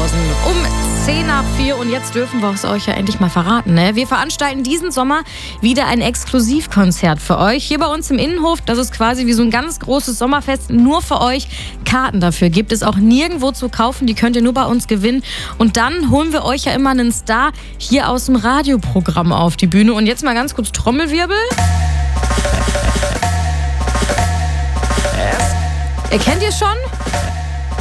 Sandhausen um 3:10 und jetzt dürfen wir es euch ja endlich mal verraten. Ne? Wir veranstalten diesen Sommer wieder ein Exklusivkonzert für euch. Hier bei uns im Innenhof, das ist quasi wie so ein ganz großes Sommerfest, nur für euch. Karten dafür gibt es auch nirgendwo zu kaufen, die könnt ihr nur bei uns gewinnen. Und dann holen wir euch ja immer einen Star hier aus dem Radioprogramm auf die Bühne. Und jetzt mal ganz kurz Trommelwirbel. Erkennt ihr schon?